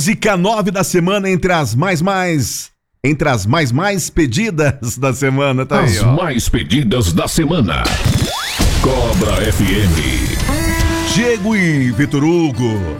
Música 9 da semana entre as mais pedidas da semana, tá aí, ó. As mais pedidas da semana. Cobra FM. Diego e Vitor Hugo.